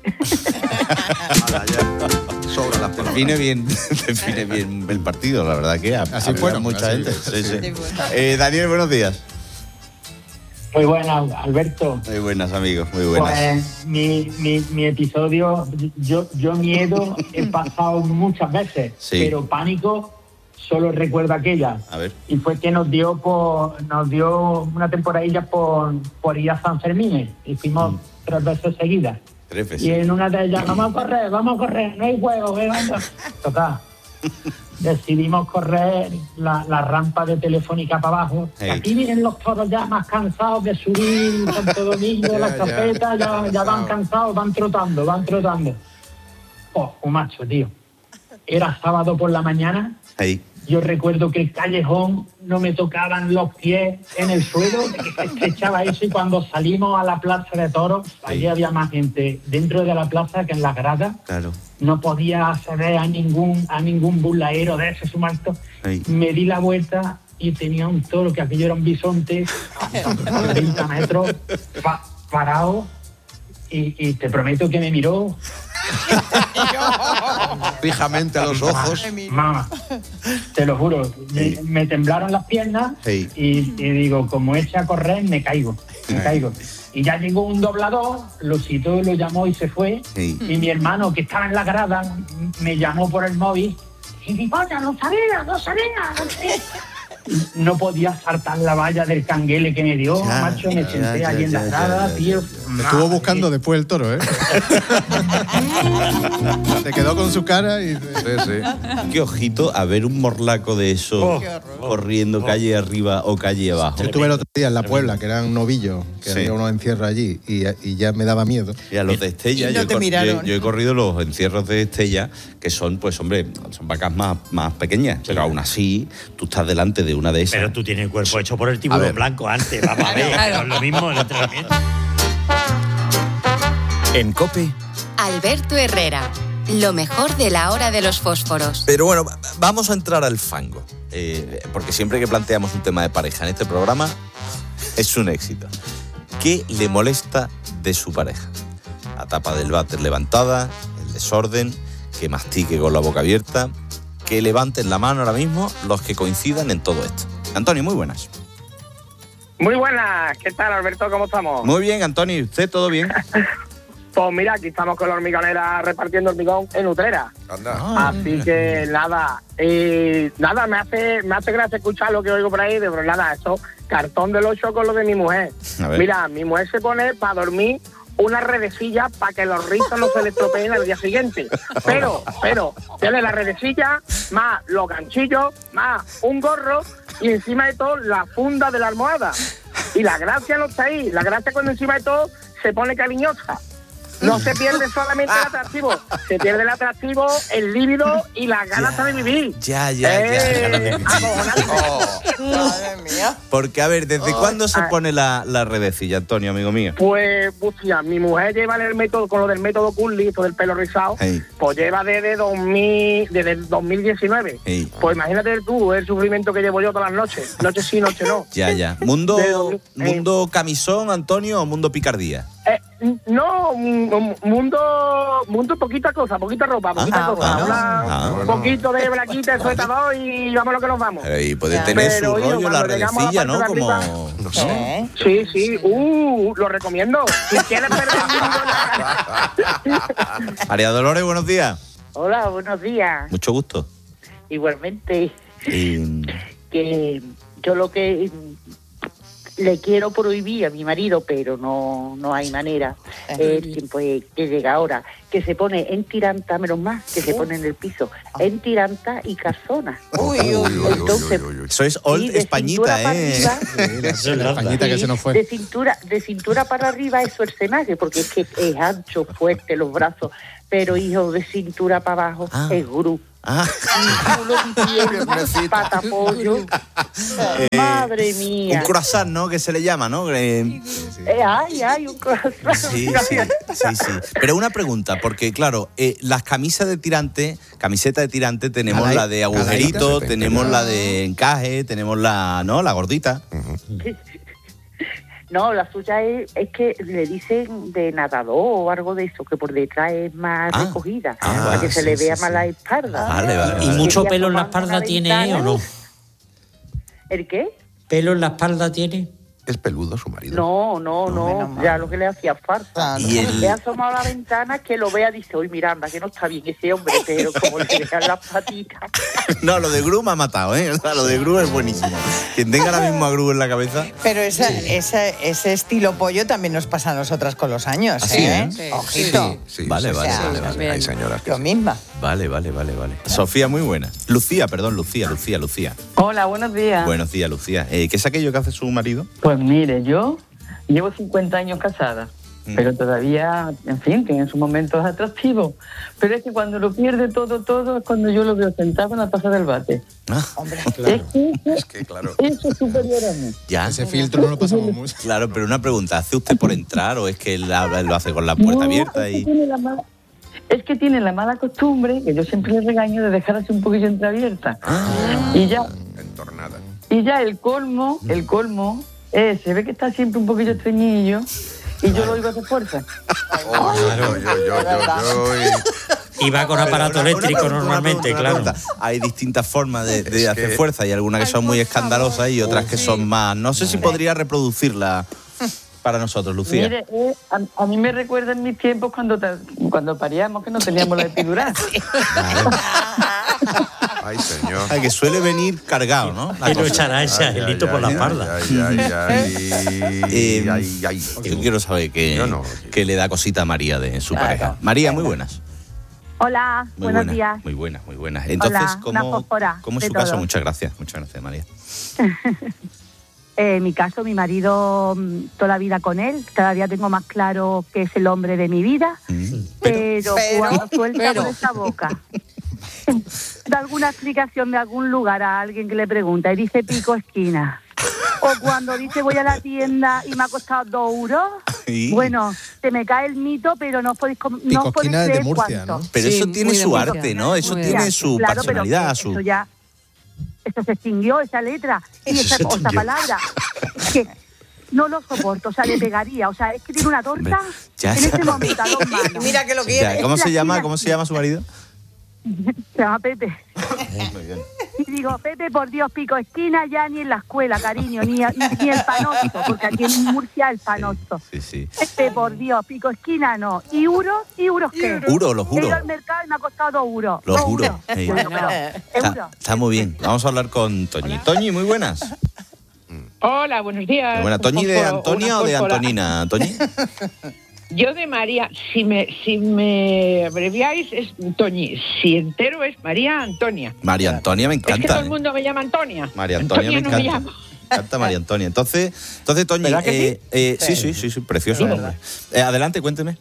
Sobra la palabra. Define bien, define bien el partido, la verdad que ha- Así había fueron, mucha así. gente. Sí, sí. Sí, Eh, Daniel, buenos días. Muy buenas, Alberto. Muy buenas, amigos, muy buenas. Pues mi, mi, mi episodio, yo, yo miedo he pasado muchas veces, Sí. pero pánico solo recuerdo aquella. A ver. Y fue que nos dio por, nos dio una temporadilla por, por ir a San Fermín y fuimos tres veces seguidas. Tres veces. Y en una de ellas, vamos a correr, vamos a correr, no hay juego, ¿qué vamos? Total. Decidimos correr la, la rampa de Telefónica para abajo. Hey. Aquí vienen los toros ya más cansados de subir Santo Domingo, Ya, las ya. carpetas, ya, ya van cansados, van trotando, van trotando. Oh, un macho, tío. Era sábado por la mañana. Ahí. Yo recuerdo que el callejón no me tocaban los pies en el suelo, que se estrechaba eso, y cuando salimos a la plaza de toros, allí había más gente dentro de la plaza que en las gradas. Claro. No podía acceder a ningún a ningún burlaero de ese sumarto. Ahí. Me di la vuelta y tenía un toro, que aquello era un bisonte, a treinta metros, pa- parado, y, y te prometo que me miró. Fijamente a los ojos. Mamá, te lo juro, me, me temblaron las piernas Sí. y, y digo, como eche a correr, me caigo, me caigo. Y ya llegó un doblador, lo citó, lo llamó y se fue. Sí. Y mi hermano, que estaba en la grada, m- me llamó por el móvil. Y digo, oye, no sabía, no sabía, no sabía. No podía saltar la valla del canguele que me dio, Ya, macho, me ya, senté ya, allí en la ya, grada, ya, ya. tío. Me estuvo buscando después el toro, ¿eh? Se quedó con su cara y... Qué ojito a ver un morlaco de eso Oh. corriendo calle arriba o calle abajo. Yo estuve el otro día en La Puebla, que era un novillo, que Sí. había unos encierros allí, y, y ya me daba miedo. Y a los de Estella, Y no yo, he te cor- miraron. yo- yo he corrido los encierros de Estella, que son, pues hombre, son vacas más, más pequeñas, pero aún así tú estás delante de una de esas. Pero tú tienes el cuerpo hecho por el A tiburón ver. blanco antes, vamos a ver, Claro. no es lo mismo el entrenamiento. En COPE, Alberto Herrera. lo mejor de la hora de los fósforos. Pero bueno, vamos a entrar al fango, eh, porque siempre que planteamos un tema de pareja en este programa es un éxito. ¿Qué le molesta de su pareja? La tapa del váter levantada, el desorden, que mastique con la boca abierta. Que levanten la mano ahora mismo los que coincidan en todo esto. Antonio, muy buenas. Muy buenas, ¿qué tal, Alberto? ¿Cómo estamos? Muy bien, Antonio, ¿usted todo bien? Pues mira, aquí estamos con la hormigonera repartiendo hormigón en Utrera. Anda. Ah, Así mira. que nada, eh, nada, me hace me hace gracia escuchar lo que oigo por ahí, de pero nada, eso, cartón del ocho con lo de mi mujer. A ver. Mira, mi mujer se pone para dormir una redecilla para que los rizos no se le estropeen al día siguiente. Pero, pero, tiene la redecilla, más los ganchillos, más un gorro y encima de todo la funda de la almohada. Y la gracia no está ahí, la gracia cuando encima de todo se pone cariñosa. No se pierde solamente el atractivo, se pierde el atractivo, el líbido y las ganas de vivir. Ya, ya, Eh, ya. Madre mía. Porque, a ver, ¿desde Oh, cuándo se ah. pone la, la redecilla, Antonio, amigo mío? Pues, hostia, mi mujer lleva el método, con lo del método Curly, esto del pelo rizado, Hey. pues lleva desde dos mil, desde el dos mil diecinueve. Hey. Pues imagínate tú el sufrimiento que llevo yo todas las noches, noche sí, noche no. Ya, ya. ¿Mundo, De dos mil, eh. mundo camisón, Antonio, o mundo picardía? Eh, no, mm, mundo, mundo poquita cosa, poquita ropa, poquita Ah, cosa. bueno. Una- Ah, un bueno. poquito de blaquita, de suétador y vamos a lo que nos vamos. Y puede Ya. tener Pero, su hijo, rollo la cuando llegamos a la redecilla, ¿no? parte de Como... arriba- ¿no? Sí, sí, uh, lo recomiendo. Si quieres perder María Dolores, buenos días. Hola, buenos días. Mucho gusto. Igualmente, Y... que yo lo que le quiero prohibir a mi marido, pero no no hay manera, es que, pues, que llega ahora, que se pone en tiranta, menos más, que se pone en el piso, en tiranta y calzona. Entonces, Eso es old sí, de Españita, cintura ¿eh? para La Españita que se nos fue. De cintura, de cintura para arriba es Schwarzenegger, porque es que es ancho, fuerte, los brazos, pero hijo, de cintura para abajo es Gru. Ah. Culo y pata pollo. Eh, Madre mía. Un croissant, ¿no? Que se le llama, ¿no? Eh, Eh, ay, ay, un corazón. Sí, sí, sí, sí. Pero una pregunta, porque claro, eh, las camisas de tirante, camiseta de tirante, tenemos Calai- la de agujerito, calaíta. tenemos la de encaje, tenemos la, ¿no? La gordita. No, la suya es, es que le dicen de nadador o algo de eso, que por detrás es más Ah. recogida, Ah, para que se sí, le sí, vea sí. más la espalda. Vale, vale, ¿Y vale. mucho Quería pelo en la tomarme espalda una tiene o ventana. no? ¿El qué? ¿Pelo en la espalda tiene? Es peludo su marido. No, no, no, ya lo que le hacía falta. Y el- Le ha asomado a la ventana, que lo vea, dice, uy, Miranda, que no está bien ese hombre, pero como le dejan las patitas. No, lo de Gru me ha matado, ¿eh? O sea, lo de Gru es buenísimo. Quien tenga ahora mismo a Gru en la cabeza. Pero esa, esa- ese estilo pollo también nos pasa a nosotras con los años, ¿Ah, sí, ¿eh? eh? Sí, Ojito. Sí, Vale, sí, vale, sí, vale, sí, vale. Hay señoras que Yo misma. Vale, vale, vale, vale. Sofía, muy buena. Lucía, perdón, Lucía, Lucía, Lucía. Hola, buenos días. Buenos días, Lucía. Eh, ¿Qué es aquello que hace su marido? Pues mire, yo llevo cincuenta años casada, Mm. pero todavía, en fin, tiene sus momentos atractivos. Pero es que cuando lo pierde todo, todo, es cuando yo lo veo sentado en la taza del bate. Ah, Es que Es que, claro. eso es superior a mí. ya. Ese filtro no lo pasamos mucho. Claro, pero una pregunta, ¿hace usted por entrar o es que él habla- lo hace con la puerta No, abierta es que y...? tiene la mala- Es que tiene la mala costumbre, que yo siempre le regaño, de dejar así un poquillo entreabierta. Ah. Y ya Entornada. y ya el colmo, el colmo, es, se ve que está siempre un poquillo estreñillo y yo lo oigo hacer fuerza. Oh, yo, yo, yo, yo, yo, y- Y va con Pero aparato una- una eléctrico pregunta, una normalmente, pregunta, una claro. pregunta. Hay distintas formas de, de Es hacer que- fuerza y algunas que son muy escandalosas y otras que son más... No sé si podría reproducirla para nosotros, Lucía. Mire, eh, a, a mí me recuerda en mis tiempos cuando, ta- cuando paríamos que no teníamos la epidural. Ay, señor. Ay, que suele venir cargado, ¿no? La Y lo cosa. echará ese Ay, angelito ay, por la ay, espalda. Ay, ay, ay, Eh, ay, ay. Yo quiero saber qué, Yo no. qué le da cosita a María de su Claro. pareja. María, muy buenas. Hola, Muy buenos buenas, días. Muy buenas, muy buenas. Entonces, Hola, una ¿cómo, fósfora ¿cómo es de su caso? todo. Muchas gracias, muchas gracias, María. Eh, en mi caso, mi marido, mm, toda la vida con él, cada día tengo más claro que es el hombre de mi vida, Mm. pero, pero- cuando suelta pero- por esa boca, da alguna explicación de algún lugar a alguien que le pregunta y dice pico esquina, o cuando dice voy a la tienda y me ha costado dos euros, Sí. Bueno, se me cae el mito, pero no podéis, com- no os podéis Picosquina es de creer Murcia, cuánto. ¿no? Pero Sí, eso tiene muy de su Murcia. arte, ¿no? Eso Muy tiene Ya, su claro, pero personalidad, que su... Eso ya, eso se extinguió, esa letra y Eso esa, se o esa extinguió. palabra. Es que no lo soporto, o sea, le pegaría. O sea, es que tiene una torta ya, en ya. este momento a dos manos. Mira que lo Ya, quiere. ¿Cómo se La llama? tía- ¿Cómo se llama su marido? Se llama Pepe. Muy bien. Y digo, Pepe, por Dios, pico esquina ya ni en la escuela, cariño, ni, ni, ni el panosto, porque aquí en Murcia el panosto. Sí, sí. Pepe, por Dios, pico esquina no. ¿Y euros? ¿Y euros qué? Uro, los He ido euros. al mercado y me ha costado dos euros. Los Dos euros. euros. Sí. Bueno, pero, Está, euros. está muy bien. Vamos a hablar con Toñi. Toñi, muy buenas. Hola, buenos días. Muy buenas. ¿Toñi de Fósforo, Antonia una o de fósfora. Antonina? Toñi. Yo de María, si me, si me abreviáis es Toñi, si entero es María Antonia. María Antonia me Es que todo encanta. el mundo me llama Antonia. María Antonia me no me encanta. llama. Me encanta María Antonia. Entonces, entonces Toñi, ¿Verdad que eh, eh, sí, sí, sí, sí, precioso nombre. Eh, adelante, cuénteme.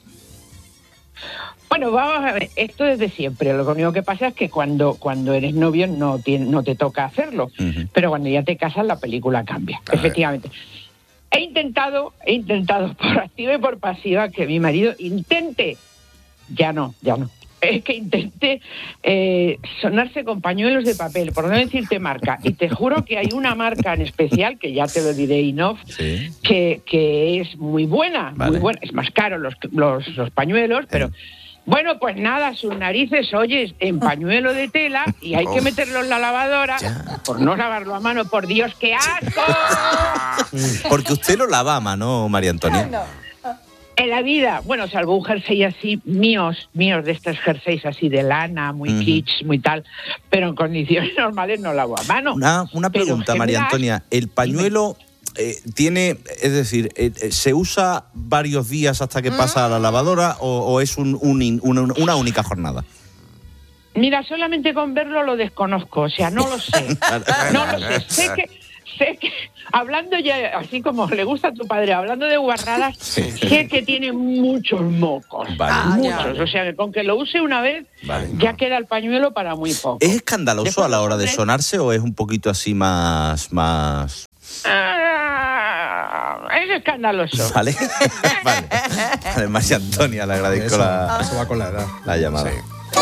Bueno, vamos a ver, esto es de siempre. Lo único que pasa es que cuando, cuando eres novio no, tiene, no te toca hacerlo. Ujú. Pero cuando ya te casas la película cambia, A ver. efectivamente. He intentado, he intentado por activa y por pasiva que mi marido intente, ya no, ya no, es que intente eh, sonarse con pañuelos de papel, por no decirte marca. Y te juro que hay una marca en especial, que ya te lo diré in off, Sí. que, que es muy buena, Vale. muy buena. Es más caro los, los, los pañuelos, pero... Bueno, pues nada, sus narices, oyes, en pañuelo de tela y hay que meterlo en la lavadora por no lavarlo a mano. Por Dios, qué asco. Porque usted lo lava a mano, María Antonia. En la vida, bueno, salvo un jersey así, míos, míos de estos jerseys así de lana, muy Ujú. kitsch, muy tal, pero en condiciones normales no lavo a mano. Una, una Pero pregunta, es que María me da- Antonia. ¿El pañuelo eh, tiene, es decir, eh, eh, se usa varios días hasta que pasa a la lavadora o, o es un, un in- una, una única jornada? Mira, solamente con verlo lo desconozco, o sea, no lo sé. No lo sé. Sé que, sé que, hablando ya, así como le gusta a tu padre, hablando de guarradas, sé que tiene muchos mocos. Vale. Muchos. O sea, que con que lo use una vez, Vale. ya queda el pañuelo para muy poco. ¿Es escandaloso Después a la hora de los hombres- sonarse o es un poquito así más... más... Ah, es escandaloso. Vale. vale. Vale, María Antonia, le agradezco Eso, la, eso va con la edad. la llamada.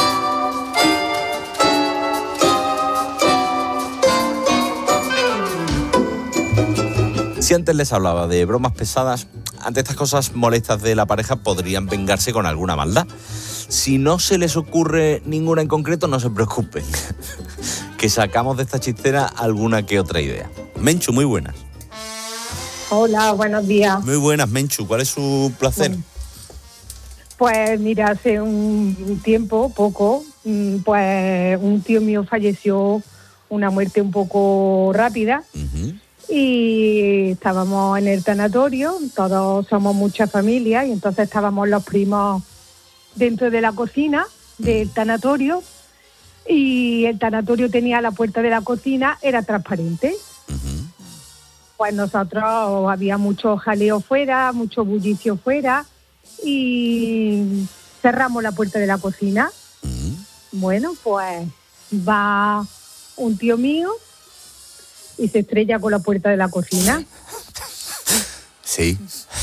Si antes les hablaba de bromas pesadas, ante estas cosas molestas de la pareja podrían vengarse con alguna maldad. Si no se les ocurre ninguna en concreto, no se preocupen, que sacamos de esta chistera alguna que otra idea. Menchu, muy buenas. Hola, buenos días. Muy buenas, Menchu. ¿Cuál es su placer? Pues mira, hace un tiempo, poco, mm, pues un tío mío falleció, una muerte un poco rápida, y estábamos en el tanatorio, todos somos mucha familia, y entonces estábamos los primos dentro de la cocina del tanatorio, y el tanatorio tenía la puerta de la cocina, era transparente. Pues nosotros había mucho jaleo fuera, mucho bullicio fuera, y cerramos la puerta de la cocina. Bueno, pues va un tío mío y se estrella con la puerta de la cocina. Sí.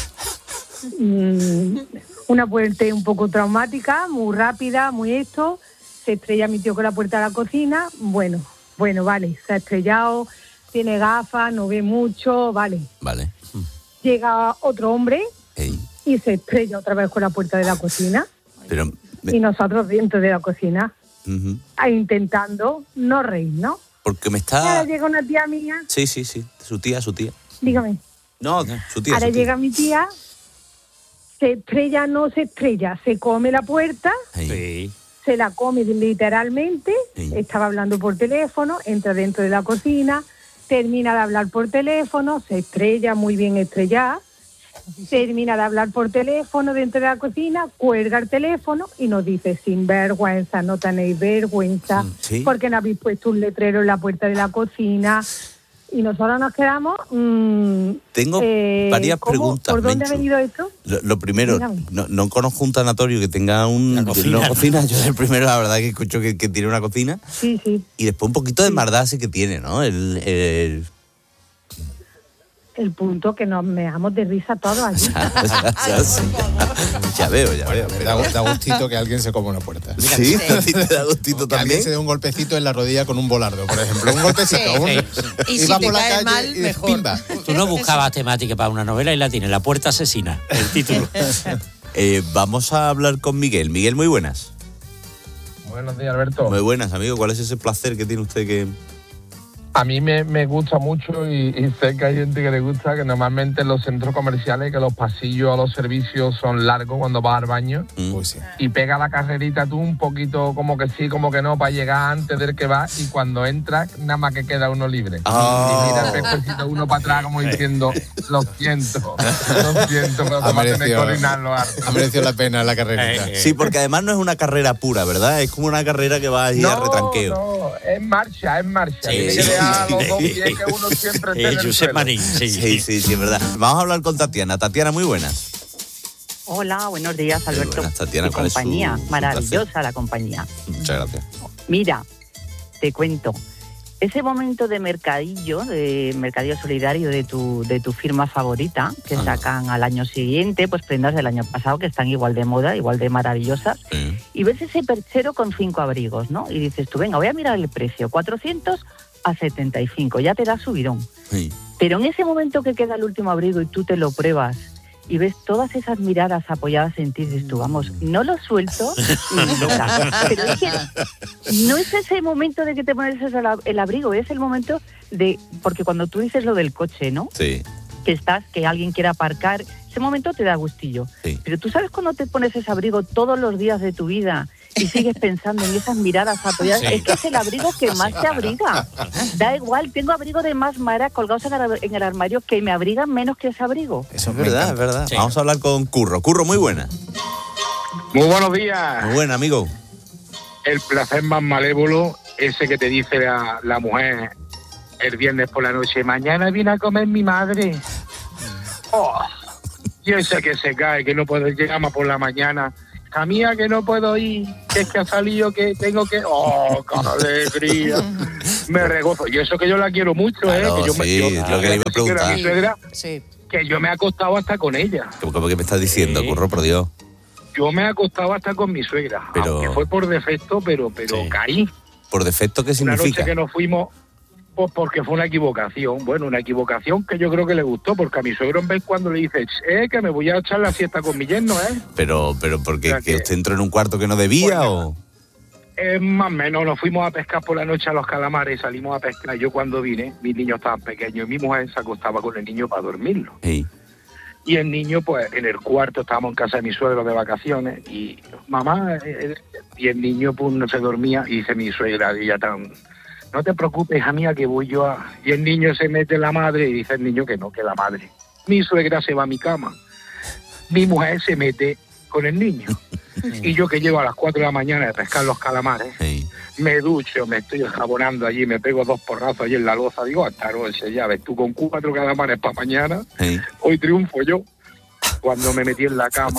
Mm, una muerte un poco traumática, muy rápida, muy esto. Se estrella mi tío con la puerta de la cocina. Bueno, bueno, vale, se ha estrellado, tiene gafas, no ve mucho, vale. Vale. Llega otro hombre Ey. y se estrella otra vez con la puerta de la cocina. Pero... Y nosotros dentro de la cocina, Ujú. ah, intentando no reírnos. Porque me Y ahora está... llega una tía mía, Sí, sí, sí. Su tía, su tía. dígame. No, su tía, Ahora su tía. llega mi tía, se estrella, no se estrella, se come la puerta, Sí. se la come literalmente, estaba hablando por teléfono, entra dentro de la cocina, termina de hablar por teléfono, se estrella muy bien estrellada, termina de hablar por teléfono dentro de la cocina, cuelga el teléfono y nos dice, sin vergüenza, no tenéis vergüenza, sí. porque no habéis puesto un letrero en la puerta de la cocina. Y nosotros nos quedamos... mmm, Tengo eh, varias ¿cómo? preguntas, ¿Por dónde Menchu. ha venido esto? Lo, lo primero, Dígame. no, no conozco un tanatorio que tenga un, cocina. una cocina. Yo el primero, la verdad, que escucho que, que tiene una cocina. Sí, sí. Y después un poquito de maldad sí que tiene, ¿no? El, el- el punto que nos meamos de risa todos allí. Ya, ya, sí, ya. Ya veo, ya veo. Me da, da gustito que alguien se coma una puerta. Sí, a ti te da gustito que también. Alguien se dé un golpecito en la rodilla con un volardo, por ejemplo. Un golpecito. Sí, un, sí. Y y si va te por la cae calle mal, y mejor. pimba. Tú no buscabas temática para una novela y la tienes, La puerta asesina, el título. Eh, vamos a hablar con Miguel. Miguel, muy buenas. Buenos días, Alberto. Muy buenas, amigo. ¿Cuál es ese placer que tiene usted que...? A mí me, me gusta mucho y, y sé que hay gente que le gusta, que normalmente en los centros comerciales que los pasillos a los servicios son largos cuando vas al baño Mm. Uy, sí. y pega la carrerita tú un poquito como que sí, como que no, para llegar antes del que va, y cuando entras nada más que queda uno libre. Oh. Y mira el espejito uno para atrás como diciendo, lo siento, lo siento, pero Ha te va a tener que merecido, orinar lo harto. ha merecido la pena la carrerita. Sí, porque además no es una carrera pura, ¿verdad? Es como una carrera que va ahí a retranqueo. No, es marcha, es marcha. Sí, Tiene sí, que dejar sí. los dos pies que uno siempre esté en el suelo. Sí, sí, sí, sí, es verdad. Vamos a hablar con Tatiana. Tatiana, muy buenas. Hola, buenos días, Muy Alberto. buenas, Tatiana. Qué ¿Cuál es su- compañía, su maravillosa la compañía. Muchas gracias. Mira, te cuento. Ese momento de mercadillo, de mercadillo solidario de tu, de tu firma favorita, que sacan al año siguiente, pues prendas del año pasado que están igual de moda, igual de maravillosas, y ves ese perchero con cinco abrigos, ¿no? Y dices tú, venga, voy a mirar el precio, cuatrocientos a setenta y cinco, ya te da subidón. Sí. Pero en ese momento que queda el último abrigo y tú te lo pruebas y ves todas esas miradas apoyadas en ti, dices tú, vamos, no lo suelto ni loca. Pero es que no es ese momento de que te pones el, el abrigo, es el momento de, porque cuando tú dices lo del coche, ¿no? Sí. Que estás, que alguien quiere aparcar, ese momento te da gustillo. Sí. Pero tú sabes cuando te pones ese abrigo todos los días de tu vida y sigues pensando en esas miradas apoyadas, Sí. es que es el abrigo que más te abriga. Da igual, tengo abrigo de más madera colgados en el, en el armario que me abrigan menos que ese abrigo. Eso es verdad, es verdad. Vamos a hablar con Curro. Curro, muy buena. Muy buenos días. Muy buena, amigo. El placer más malévolo, ese que te dice la, la mujer el viernes por la noche, mañana viene a comer mi madre. Oh, y ese que se cae, que no puede llegar más por la mañana. Hija mía, que no puedo ir, que es que ha salido, que tengo que... ¡Oh, qué alegría! Me regozo. Y eso que yo la quiero mucho, Claro, ¿eh? Que yo me, sí, yo- es lo que le iba a yo quiero preguntar. mi suegra, Sí. que yo me he acostado hasta con ella. ¿Cómo que me estás diciendo, Curro, por Dios? Yo me he acostado hasta con mi suegra, Pero- aunque fue por defecto, pero, pero caí. ¿Por defecto qué Una significa? noche que nos fuimos, pues porque fue una equivocación. Bueno, una equivocación que yo creo que le gustó, porque a mi suegro en vez cuando le dice, eh, que me voy a echar la siesta con mi yerno, ¿eh? Pero, pero porque O sea que que- usted entró en un cuarto que no debía o... Eh, más o menos, nos fuimos a pescar por la noche a los calamares, salimos a pescar. Yo cuando vine, mis niños estaban pequeños, y mi mujer se acostaba con el niño para dormirlo. Sí. Y el niño, pues, en el cuarto, estábamos en casa de mi suegro de vacaciones, y mamá, eh, y el niño, pues, no se dormía, y dice mi suegra, y ya tan, no te preocupes, hija mía, que voy yo a... Y el niño se mete en la madre, y dice el niño que no, que la madre. Mi suegra se va a mi cama, mi mujer se mete con el niño, y yo que llego a las cuatro de la mañana de pescar los calamares, me ducho, me estoy jabonando allí, me pego dos porrazos allí en la loza, digo, hasta noche, ya ves tú, con cuatro calamares para mañana, hoy triunfo yo. Cuando me metí en la cama,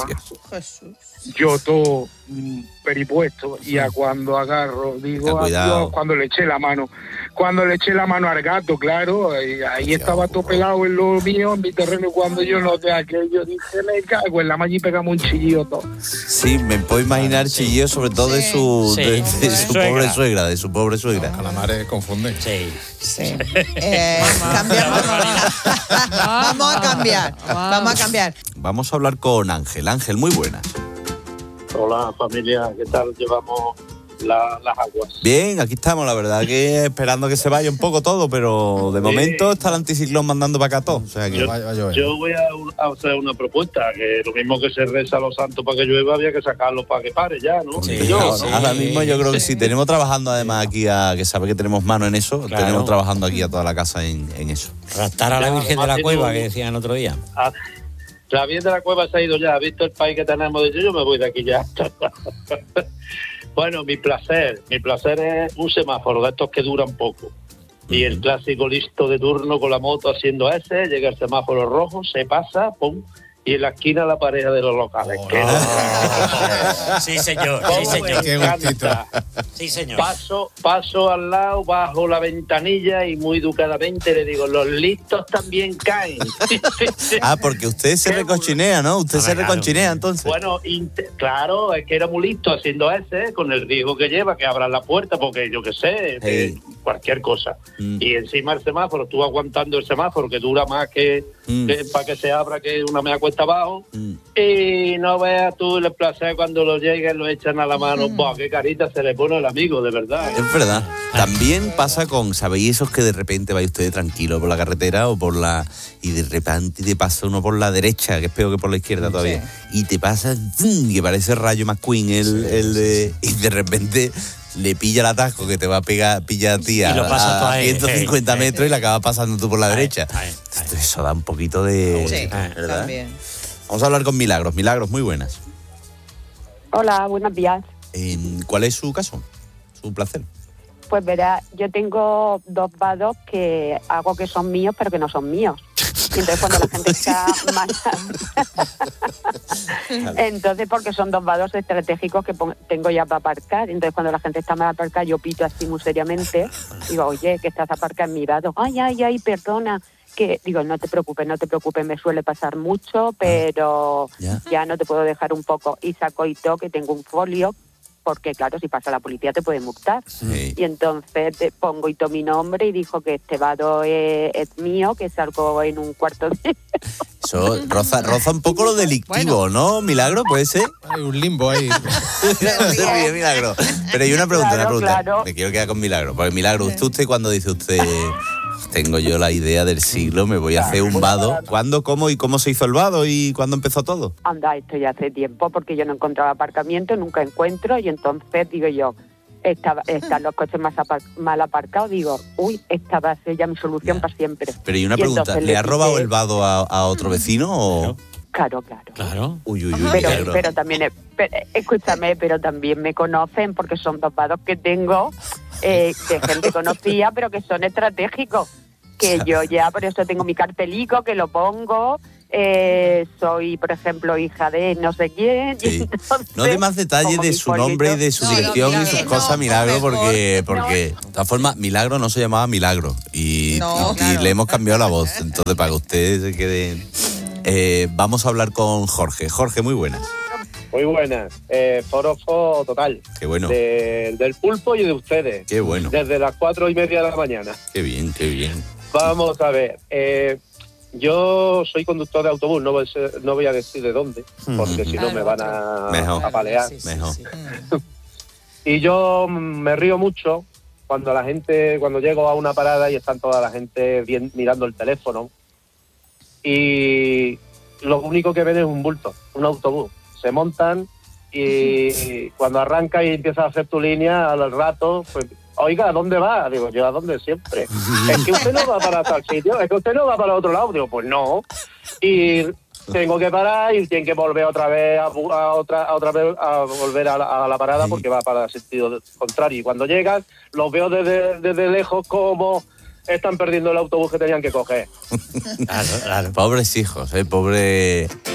yo todo mm, peripuesto, y a cuando agarro, digo, cuidado. adiós, cuando le eché la mano, cuando le eché la mano al gato, claro, ahí, ahí estaba todo pelado en lo mío, en mi terreno, y cuando yo noté aquello, dije, me cago en la malla y pegamos un chillillo todo. Sí, me puedo imaginar chillido sobre todo de su, Sí. de, de su Suegra. pobre suegra, de su pobre suegra. Calamares confunden. Sí. Sí. Eh, cambiamos. Vamos a cambiar. Vamos a cambiar. Vamos a hablar con Ángel. Ángel, muy buenas. Hola familia, ¿qué tal llevamos la- las aguas? Bien, aquí estamos, la verdad que esperando que se vaya un poco todo, pero de Sí. momento está el anticiclón mandando para acá todo. O sea que... Yo, yo voy a, a hacer una propuesta, que lo mismo que se reza a los santos para que llueva, había que sacarlo para que pare ya, ¿no? Sí, Yo, ahora, ¿no? ahora mismo yo creo que sí. Tenemos trabajando además aquí, a, que sabe que tenemos mano en eso, Claro. tenemos trabajando aquí a toda la casa en, en eso. Raptar a la Virgen de la Cueva, que decían el otro día. Ah, la Virgen de la Cueva se ha ido ya, ha visto el país que tenemos, de yo me voy de aquí ya. Bueno, mi placer, mi placer es un semáforo de estos que duran poco. Y el clásico listo de turno con la moto haciendo ese, llega el semáforo rojo, se pasa, pum, y en la esquina la pareja de los locales. Oh, que no. no. Sí, señor, sí, señor. Me encanta. Sí, señor. Paso, paso al lado, bajo la ventanilla y muy educadamente le digo, los listos también caen. Ah, porque usted se recochinea, ¿no? Usted se recochinea, entonces. Bueno, inte- claro, es que era muy listo haciendo ese, con el riesgo que lleva, que abran la puerta, porque yo qué sé, Hey. eh, cualquier cosa. Mm. Y encima el semáforo, tú aguantando el semáforo, que dura más que, Mm. que para que se abra que una media cuesta abajo. Mm. Y no veas tú el placer cuando lo lleguen, lo echan a la mano. Mm. Buah, qué carita se le pone al amigo, de verdad. Es verdad. También pasa con, ¿sabéis esos que de repente vais ustedes tranquilo por la carretera o por la... y de repente te pasa uno por la derecha, que es peor que por la izquierda todavía, y te pasa, ¡zum! Que parece Rayo McQueen, el, el de- y de repente le pilla el atasco que te va a pegar, pilla a ti a, Y lo pasa tú a ahí, ciento cincuenta eh, metros y la acabas pasando tú por la Ahí, derecha. ahí, Esto- Eso da un poquito de... Sí, ¿verdad? también. Vamos a hablar con Milagros. Milagros, muy buenas. Hola, buenos días. Eh, ¿Cuál es su caso? Su placer. Pues verá, yo tengo dos vados que hago que son míos, pero que no son míos. Y entonces cuando la gente está más... Entonces, porque son dos vados estratégicos que pon- tengo ya para aparcar. Entonces, cuando la gente está mal aparcada, yo pito así muy seriamente. Digo, oye, que estás aparcada en mi vado. Ay, ay, ay, perdona. Que digo, no te preocupes, no te preocupes, me suele pasar mucho, pero Ya. ya no te puedo dejar un poco. Y saco y to, que tengo un folio, porque claro, si pasa la policía te puede multar. Sí. Y entonces te pongo y to mi nombre y dijo que este vado es, es mío, que salgo en un cuarto de... Eso roza, roza un poco lo delictivo, ¿no, Milagro? ¿Puede ser? Hay un limbo ahí. Se ríe, Milagro. Pero hay una pregunta, Claro, una pregunta. claro. Me quiero quedar con Milagro. Porque Milagro, usted, usted cuando dice usted, tengo yo la idea del siglo, me voy a hacer un vado. ¿Cuándo, cómo y cómo se hizo el vado y cuándo empezó todo? Anda, esto ya hace tiempo, porque yo no encontraba aparcamiento, nunca encuentro, y entonces digo yo, estaba, están los coches más apar- mal aparcados, digo, uy, esta va a ser ya mi solución para siempre. Pero y una Y pregunta, entonces ¿le le ha robado quité- el vado a, a otro vecino o...? Claro, claro. Claro. Uy, uy, uy, Pero, Milagro. pero también, es- pero, escúchame, pero también me conocen porque son dos vados que tengo eh, de gente conocida, pero que son estratégicos. Que yo ya, por eso tengo mi cartelico, que lo pongo. Eh, soy, por ejemplo, hija de no sé quién. y Sí. entonces No dé más detalles pongo de mi su nombre y de su folleto. No, no, dirección y Milagro, sus cosas, no, Milagro, mejor. porque, porque de todas formas, Milagro no se llamaba Milagro. Y, No, y- y claro. le hemos cambiado la voz. Entonces, para que ustedes se queden... Eh, vamos a hablar con Jorge. Jorge, muy buenas. Muy buenas. Eh, forofo total. Qué bueno. De- del pulpo y de ustedes. Qué bueno. Desde las cuatro y media de la mañana. Qué bien, qué bien. Vamos a ver. Eh, yo soy conductor de autobús, no voy, a ser- no voy a decir de dónde, porque si no me van a, Mejor. a palear. Mejor. Y yo me río mucho cuando la gente, cuando llego a una parada y están toda la gente bien, mirando el teléfono y lo único que ven es un bulto, un autobús. Se montan y cuando arranca y empiezas a hacer tu línea al rato, pues, oiga, ¿a dónde va? Digo, yo a dónde siempre. Es que usted no va para tal sitio, es que usted no va para otro lado. Digo, pues no. Y tengo que parar y tienen que volver otra vez a, bu- a otra a otra vez a volver a la, a la parada porque va para el sentido contrario. Y cuando llegan, los veo desde, desde lejos como están perdiendo el autobús que tenían que coger. Claro, claro. Pobres hijos, eh, pobre...